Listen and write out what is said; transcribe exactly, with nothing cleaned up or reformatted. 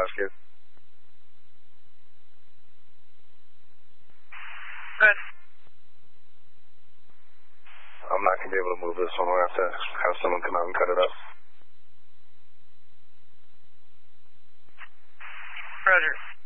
rescue. Good. I'm not going to be able to move this one. We'll have to have someone come out and cut it up. Roger.